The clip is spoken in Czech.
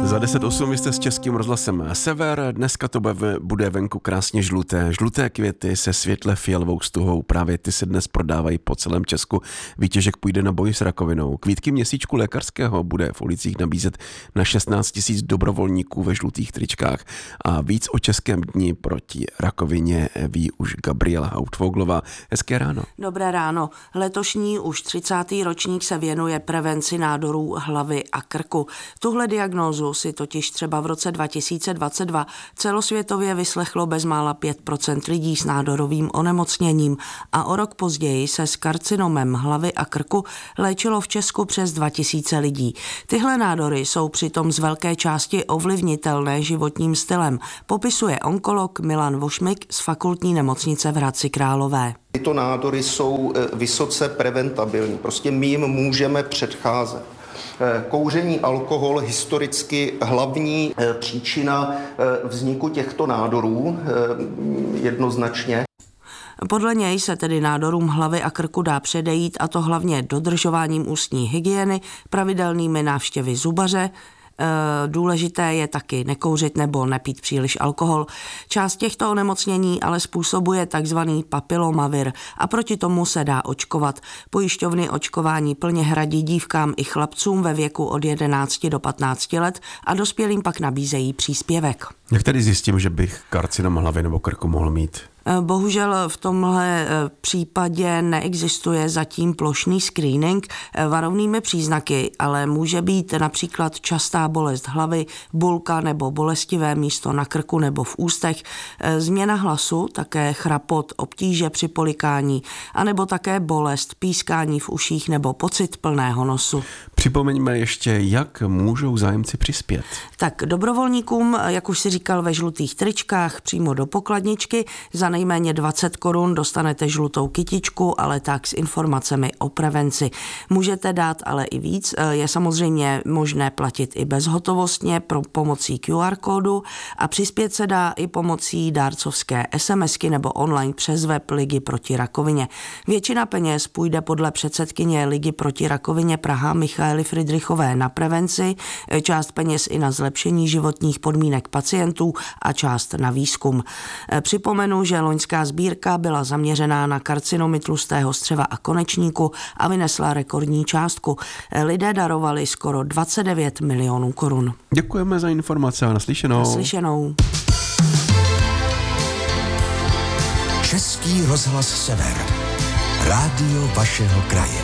Za 10:08 jste s Českým rozhlasem Sever. Dneska to bude venku krásně žluté. Žluté květy se světle fialovou stuhou. Právě ty se dnes prodávají po celém Česku. Výtěžek půjde na boj s rakovinou. Kvítky měsíčku lékařského bude v ulicích nabízet na 16 000 dobrovolníků ve žlutých tričkách. A víc o Českém dni proti rakovině ví už Gabriela Hautfoglová. Hezké ráno. Dobré ráno. Letošní už 30. ročník se věnuje prevenci nádorů hlavy a krku. Tuhle diagnózu si totiž třeba v roce 2022 celosvětově vyslechlo bezmála 5% lidí s nádorovým onemocněním a o rok později se s karcinomem hlavy a krku léčilo v Česku přes 2000 lidí. Tyhle nádory jsou přitom z velké části ovlivnitelné životním stylem, popisuje onkolog Milan Vošmik z Fakultní nemocnice v Hradci Králové. Tyto nádory jsou vysoce preventabilní, prostě my jim můžeme předcházet. Kouření, alkohol, historicky hlavní příčina vzniku těchto nádorů jednoznačně. Podle něj se tedy nádorům hlavy a krku dá předejít, a to hlavně dodržováním ústní hygieny, pravidelnými návštěvy zubaře. Důležité je taky nekouřit nebo nepít příliš alkohol. Část těchto onemocnění ale způsobuje takzvaný papilomavir a proti tomu se dá očkovat. Pojišťovny očkování plně hradí dívkám i chlapcům ve věku od 11 do 15 let a dospělým pak nabízejí příspěvek. Jak tedy zjistím, že bych karcinom hlavy nebo krku mohl mít? Bohužel v tomhle případě neexistuje zatím plošný screening. Varovnými příznaky ale může být například častá bolest hlavy, bulka nebo bolestivé místo na krku nebo v ústech, změna hlasu, také chrapot, obtíže při polikání, anebo také bolest, pískání v uších nebo pocit plného nosu. Připomeňme ještě, jak můžou zájemci přispět. Tak dobrovolníkům, jak už si říkal, ve žlutých tričkách přímo do pokladničky za nejméně 20 Kč dostanete žlutou kytičku a leták s informacemi o prevenci. Můžete dát ale i víc. Je samozřejmě možné platit i bezhotovostně pomocí QR kódu a přispět se dá i pomocí dárcovské SMSky nebo online přes web Ligy proti rakovině. Většina peněz půjde podle předsedkyně Ligy proti rakovině Praha Michaely Fridrichové na prevenci, část peněz i na zlepšení životních podmínek pacientů a část na výzkum. Připomenu, že loňská sbírka byla zaměřená na karcinomy tlustého střeva a konečníku a vynesla rekordní částku. Lidé darovali skoro 29 milionů korun. Děkujeme za informace a naslyšenou. Naslyšenou. Český rozhlas Sever. Rádio vašeho kraje.